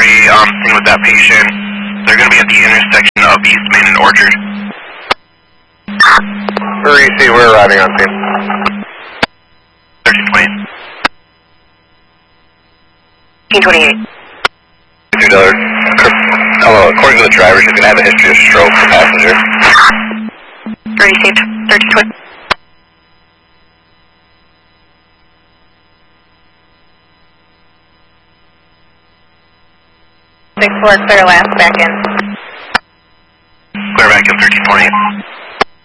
thing with that patient. They're going to be at the intersection of East Main and Orchard. Receive, we're arriving on scene. 1320. 1828. Hello, according to the driver, she's going to have a history of stroke for passenger. Received. 1320. 6-4, clear last back in. Clear back in 1320.